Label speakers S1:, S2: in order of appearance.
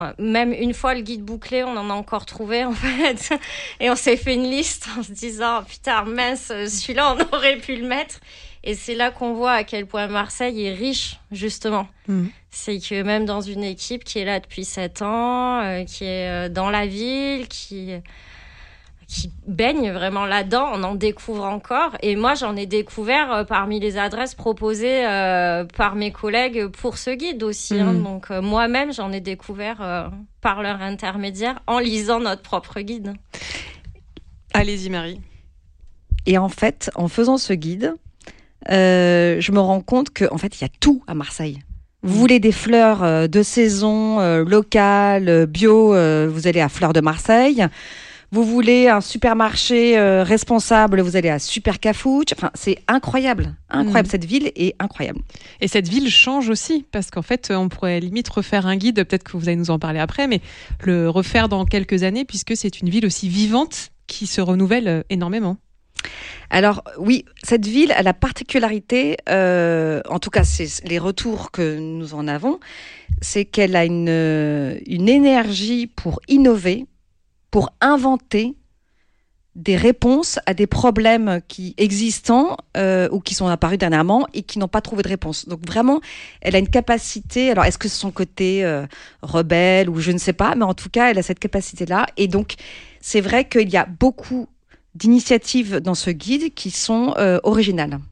S1: Même une fois le guide bouclé, on en a encore trouvé en fait. Et on s'est fait une liste en se disant putain mince, celui-là on aurait pu le mettre. Et c'est là qu'on voit à quel point Marseille est riche justement. C'est que même dans une équipe qui est là depuis 7 ans, qui est dans la ville, qui baigne vraiment là-dedans, on en découvre encore. Et moi, j'en ai découvert parmi les adresses proposées par mes collègues pour ce guide aussi. Donc, moi-même, j'en ai découvert par leur intermédiaire en lisant notre propre guide.
S2: Allez-y, Marie.
S3: Et en fait, en faisant ce guide, je me rends compte qu'en fait, il y a tout à Marseille. Vous voulez des fleurs de saison, locales, bio, vous allez à Fleurs de Marseille. Vous voulez un supermarché responsable, vous allez à Super Cafouche. Enfin, c'est incroyable. Cette ville est incroyable.
S2: Et cette ville change aussi, parce qu'en fait, on pourrait limite refaire un guide, peut-être que vous allez nous en parler après, mais le refaire dans quelques années, puisque c'est une ville aussi vivante qui se renouvelle énormément.
S3: Alors oui, cette ville a la particularité, en tout cas c'est les retours que nous en avons, c'est qu'elle a une énergie pour innover, pour inventer des réponses à des problèmes qui existants ou qui sont apparus dernièrement et qui n'ont pas trouvé de réponse. Donc vraiment, elle a une capacité, alors est-ce que c'est son côté rebelle ou je ne sais pas, mais en tout cas, elle a cette capacité-là. Et donc, c'est vrai qu'il y a beaucoup d'initiatives dans ce guide qui sont originales.